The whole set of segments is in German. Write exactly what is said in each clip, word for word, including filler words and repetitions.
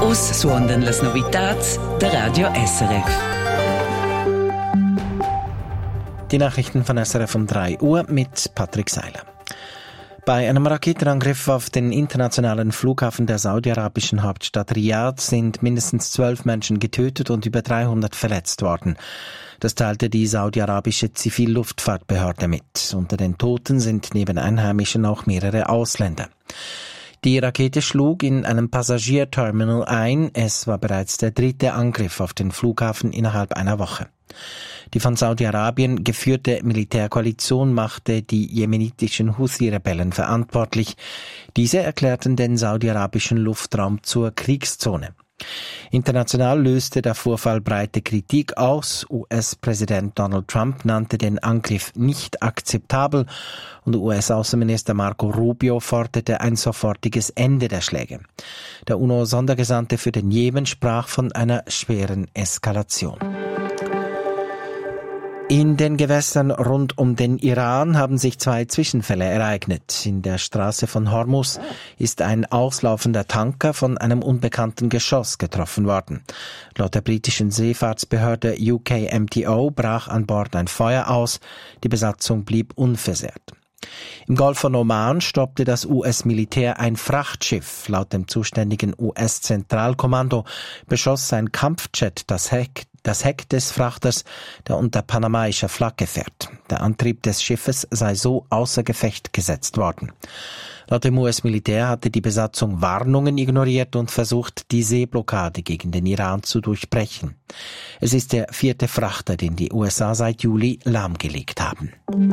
Us suondan las novitats der Radio S R F. Die Nachrichten von S R F um drei Uhr mit Patrick Seiler. Bei einem Raketenangriff auf den internationalen Flughafen der saudi-arabischen Hauptstadt Riyadh sind mindestens zwölf Menschen getötet und über dreihundert verletzt worden. Das teilte die saudi-arabische Zivilluftfahrtbehörde mit. Unter den Toten sind neben Einheimischen auch mehrere Ausländer. Die Rakete schlug in einem Passagierterminal ein. Es war bereits der dritte Angriff auf den Flughafen innerhalb einer Woche. Die von Saudi-Arabien geführte Militärkoalition machte die jemenitischen Houthi-Rebellen verantwortlich. Diese erklärten den saudi-arabischen Luftraum zur Kriegszone. International löste der Vorfall breite Kritik aus. U S-Präsident Donald Trump nannte den Angriff nicht akzeptabel und U S-Außenminister Marco Rubio forderte ein sofortiges Ende der Schläge. Der UNO-Sondergesandte für den Jemen sprach von einer schweren Eskalation. In den Gewässern rund um den Iran haben sich zwei Zwischenfälle ereignet. In der Straße von Hormuz ist ein auslaufender Tanker von einem unbekannten Geschoss getroffen worden. Laut der britischen Seefahrtsbehörde U K M T O brach an Bord ein Feuer aus. Die Besatzung blieb unversehrt. Im Golf von Oman stoppte das U S-Militär ein Frachtschiff. Laut dem zuständigen U S-Zentralkommando beschoss ein Kampfjet das Heck Das Heck des Frachters, der unter panamaischer Flagge fährt. Der Antrieb des Schiffes sei so außer Gefecht gesetzt worden. Laut dem U S-Militär hatte die Besatzung Warnungen ignoriert und versucht, die Seeblockade gegen den Iran zu durchbrechen. Es ist der vierte Frachter, den die U S A seit Juli lahmgelegt haben.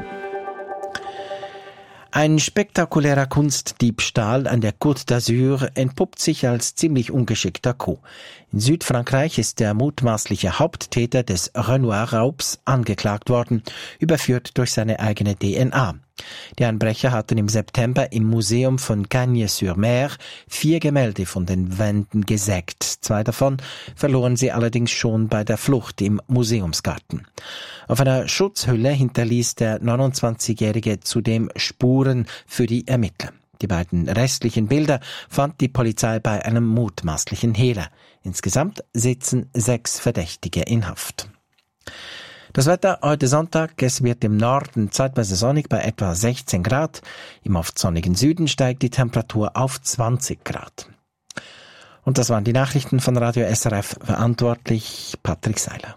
Ein spektakulärer Kunstdiebstahl an der Côte d'Azur entpuppt sich als ziemlich ungeschickter Coup. In Südfrankreich ist der mutmaßliche Haupttäter des Renoir-Raubs angeklagt worden, überführt durch seine eigene D N A. Die Einbrecher hatten im September im Museum von Cagnes-sur-Mer vier Gemälde von den Wänden gesägt. Zwei davon verloren sie allerdings schon bei der Flucht im Museumsgarten. Auf einer Schutzhülle hinterließ der neunundzwanzigjährige zudem Spuren für die Ermittler. Die beiden restlichen Bilder fand die Polizei bei einem mutmaßlichen Hehler. Insgesamt sitzen sechs Verdächtige in Haft. Das Wetter heute Sonntag, es wird im Norden zeitweise sonnig bei etwa sechzehn Grad. Im oft sonnigen Süden steigt die Temperatur auf zwanzig Grad. Und das waren die Nachrichten von Radio S R F, verantwortlich Patrick Seiler.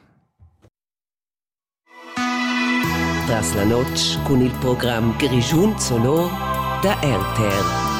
Tras la noche con il programma Grigiun Sonor da R T R.